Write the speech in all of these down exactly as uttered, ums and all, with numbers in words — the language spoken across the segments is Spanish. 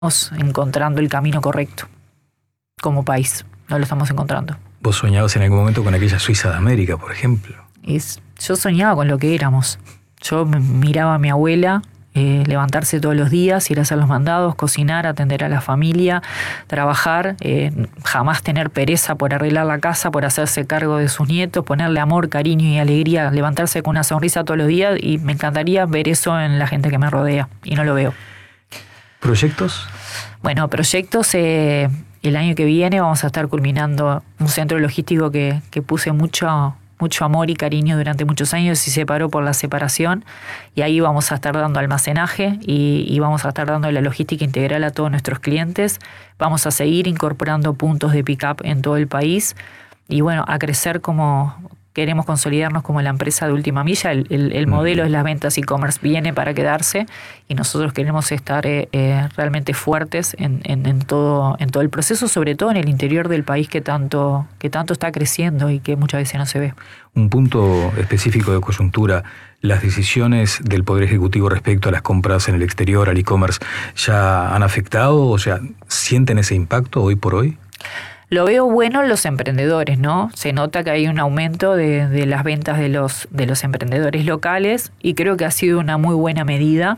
encontrando el camino correcto como país. No lo estamos encontrando. ¿Vos soñabas en algún momento con aquella Suiza de América, por ejemplo? Es, yo soñaba con lo que éramos. Yo miraba a mi abuela eh, levantarse todos los días, ir a hacer los mandados, cocinar, atender a la familia, trabajar, eh, jamás tener pereza por arreglar la casa, por hacerse cargo de sus nietos, ponerle amor, cariño y alegría, levantarse con una sonrisa todos los días, y me encantaría ver eso en la gente que me rodea, y no lo veo. ¿Proyectos? Bueno, proyectos, eh, el año que viene vamos a estar culminando un centro logístico que, que puse mucho, mucho amor y cariño durante muchos años y se paró por la separación, y ahí vamos a estar dando almacenaje y, y vamos a estar dando la logística integral a todos nuestros clientes. Vamos a seguir incorporando puntos de pick-up en todo el país y bueno, a crecer como... Queremos consolidarnos como la empresa de última milla. El, el, el modelo de las ventas e-commerce viene para quedarse y nosotros queremos estar eh, eh, realmente fuertes en, en, en, todo, en todo el proceso, sobre todo en el interior del país que tanto, que tanto está creciendo y que muchas veces no se ve. Un punto específico de coyuntura, las decisiones del Poder Ejecutivo respecto a las compras en el exterior, al e-commerce, ¿ya han afectado? O sea, ¿sienten ese impacto hoy por hoy? Lo veo bueno en los emprendedores, ¿no? Se nota que hay un aumento de, de las ventas de los, de los emprendedores locales y creo que ha sido una muy buena medida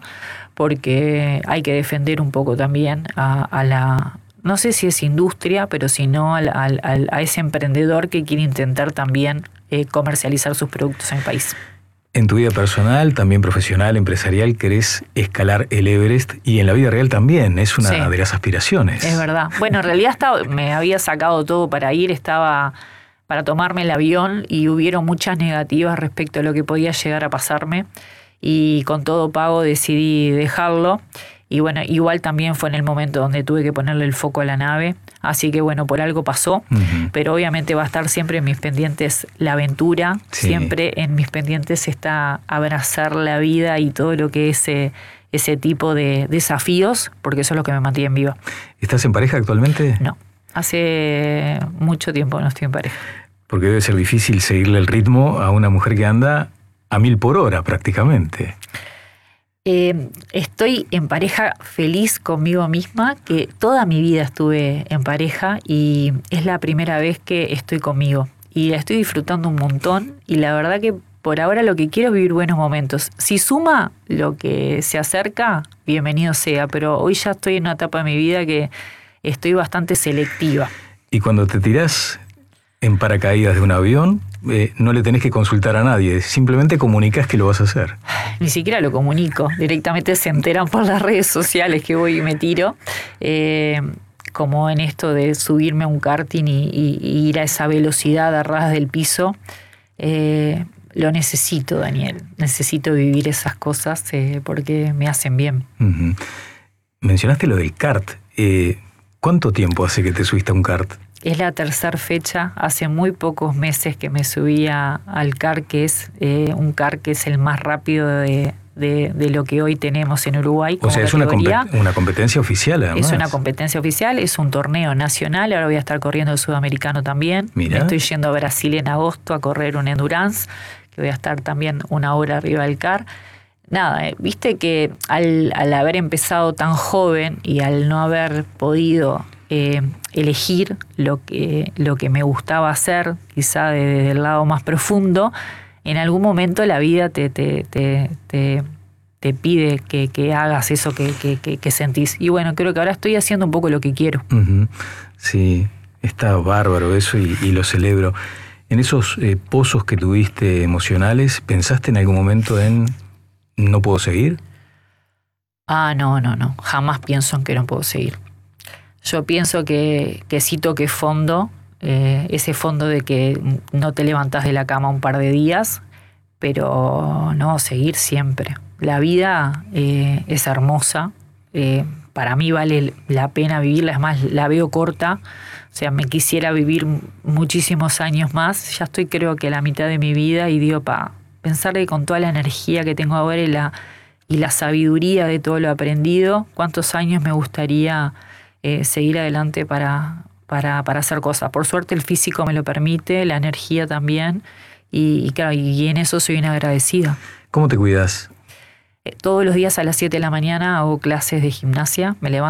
porque hay que defender un poco también a, a la, no sé si es industria, pero si no al, al, al, a ese emprendedor que quiere intentar también eh, comercializar sus productos en el país. En tu vida personal, también profesional, empresarial, querés escalar el Everest y en la vida real también, es una sí, de las aspiraciones. Es verdad. Bueno, en realidad estaba, me había sacado todo para ir, estaba para tomarme el avión y hubieron muchas negativas respecto a lo que podía llegar a pasarme y con todo pago decidí dejarlo. Y bueno, igual también fue en el momento donde tuve que ponerle el foco a la nave. Así que bueno, por algo pasó. Uh-huh. Pero obviamente va a estar siempre en mis pendientes la aventura. Sí. Siempre en mis pendientes está abrazar la vida y todo lo que es ese, ese tipo de desafíos, porque eso es lo que me mantiene viva. ¿Estás en pareja actualmente? No, hace mucho tiempo no estoy en pareja. Porque debe ser difícil seguirle el ritmo a una mujer que anda a mil por hora prácticamente. Eh, estoy en pareja feliz conmigo misma, que toda mi vida estuve en pareja y es la primera vez que estoy conmigo y la estoy disfrutando un montón y la verdad que por ahora lo que quiero es vivir buenos momentos. Si suma lo que se acerca, bienvenido sea, pero hoy ya estoy en una etapa de mi vida que estoy bastante selectiva. Y cuando te tirás en paracaídas de un avión, eh, no le tenés que consultar a nadie, simplemente comunicás que lo vas a hacer. Ni siquiera lo comunico, directamente se enteran por las redes sociales que voy y me tiro, eh, como en esto de subirme a un karting y, y, y ir a esa velocidad a ras del piso. Eh, lo necesito, Daniel, necesito vivir esas cosas eh, porque me hacen bien. Uh-huh. Mencionaste lo del kart, eh, ¿cuánto tiempo hace que te subiste a un kart? Es la tercera fecha, hace muy pocos meses que me subí a, al kart, que es eh, un kart que es el más rápido de, de, de lo que hoy tenemos en Uruguay. O sea, es una, compet- una competencia oficial, además. Es una competencia oficial, es un torneo nacional, ahora voy a estar corriendo el sudamericano también. Mirá. Me estoy yendo a Brasil en agosto a correr un endurance, que voy a estar también una hora arriba del kart. Nada, eh, viste que al, al haber empezado tan joven y al no haber podido eh, elegir lo que, lo que me gustaba hacer, quizá desde el lado más profundo, en algún momento la vida te, te, te, te, te pide que, que hagas eso que, que, que, que sentís. Y bueno, creo que ahora estoy haciendo un poco lo que quiero. Uh-huh. Sí, está bárbaro eso y, y lo celebro. En esos eh, pozos que tuviste emocionales, ¿pensaste en algún momento en no puedo seguir? Ah, no, no, no. Jamás pienso en que no puedo seguir. Yo pienso que, que sí toqué fondo, eh, ese fondo de que no te levantás de la cama un par de días, pero no, seguir siempre. La vida eh, es hermosa, eh, para mí vale la pena vivirla, es más, la veo corta, o sea, me quisiera vivir muchísimos años más, ya estoy creo que a la mitad de mi vida y digo, pa, pensar que con toda la energía que tengo ahora y la, y la sabiduría de todo lo aprendido, cuántos años me gustaría eh, seguir adelante para, para, para hacer cosas. Por suerte el físico me lo permite, la energía también, y, y claro, y en eso soy una agradecida. ¿Cómo te cuidas? Eh, todos los días a las siete de la mañana hago clases de gimnasia, me levanto